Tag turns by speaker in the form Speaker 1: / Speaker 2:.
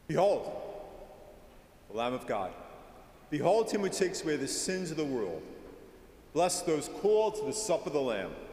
Speaker 1: Behold, the Lamb of God. Behold him who takes away the sins of the world. Bless those called to the supper of the Lamb.